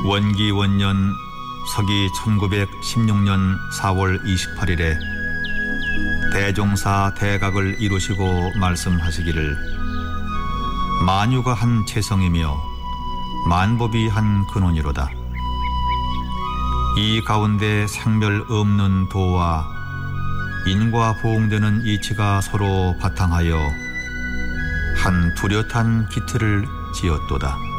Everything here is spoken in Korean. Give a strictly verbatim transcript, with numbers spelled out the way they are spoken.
원기 원년 서기 천구백십육 년 사월 이십팔일에 대종사 대각을 이루시고 말씀하시기를 만유가 한 체성이며 만법이 한 근원이로다. 이 가운데 생멸 없는 도와 인과 보응되는 이치가 서로 바탕하여 한 뚜렷한 기틀을 지었도다.